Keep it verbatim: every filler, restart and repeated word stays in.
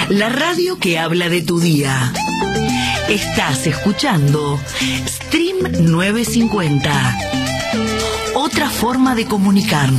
la radio que habla de tu día. Estás escuchando Stream novecientos cincuenta. Otra forma de comunicarnos.